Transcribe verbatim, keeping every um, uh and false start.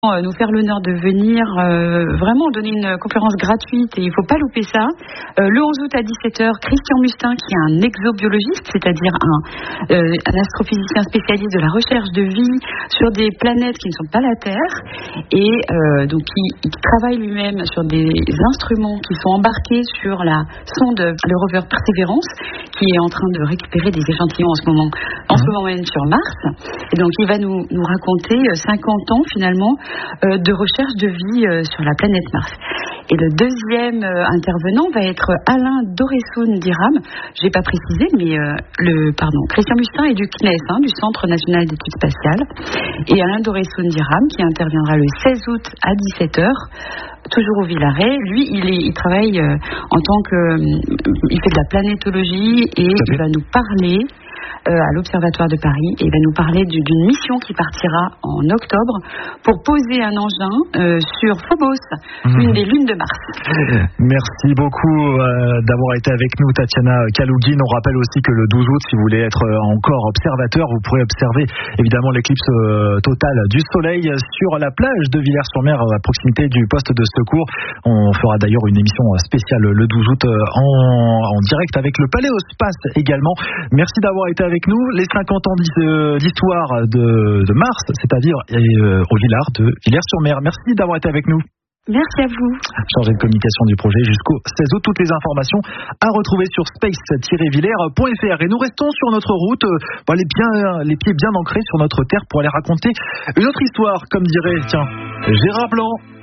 nous faire l'honneur de venir euh, vraiment donner une conférence gratuite et il ne faut pas louper ça. Euh, le onze août à dix-sept heures, Christian Mustin, qui est un exobiologiste, c'est-à-dire un, euh, un astrophysicien spécialiste de la recherche de vie sur des planètes qui ne sont pas la Terre et euh, donc il, il travaille lui-même sur des instruments qui sont embarqués sur la sonde, le rover Perseverance, qui est en train de récupérer des échantillons en ce moment, en ce moment même sur Mars. Et donc il va nous, nous raconter cinquante ans finalement Euh, de recherche de vie euh, sur la planète Mars. Et le deuxième euh, intervenant va être Alain Doressoun d'Iram. Je n'ai pas précisé, mais euh, le pardon, Christian Mustin est du C N E S, hein, du Centre National d'Études Spatiales, et Alain Doressoun d'Iram qui interviendra le seize août à dix-sept heures. Toujours au Villaret. Lui, il, est, il travaille euh, en tant que euh, il fait de la planétologie et il va nous parler Euh, à l'Observatoire de Paris et il va nous parler du, d'une mission qui partira en octobre pour poser un engin euh, sur Phobos, mmh. une des lunes de Mars. Merci beaucoup euh, d'avoir été avec nous, Tatiana Kalougine. On rappelle aussi que le douze août, si vous voulez être encore observateur, vous pourrez observer évidemment l'éclipse euh, totale du soleil sur la plage de Villers-sur-Mer à proximité du poste de secours. On fera d'ailleurs une émission spéciale le douze août en, en direct avec le Paléospace également. Merci d'avoir été avec nous. Les cinquante ans d'histoire de, de Mars, c'est-à-dire euh, au Villard de Villers-sur-Mer. Merci d'avoir été avec nous. Merci à vous. Chargé de communication du projet jusqu'au seize août. Toutes les informations à retrouver sur space tiret villers point f r. Et nous restons sur notre route, euh, les, bien, les pieds bien ancrés sur notre terre pour aller raconter une autre histoire, comme dirait, tiens, Gérard Blanc.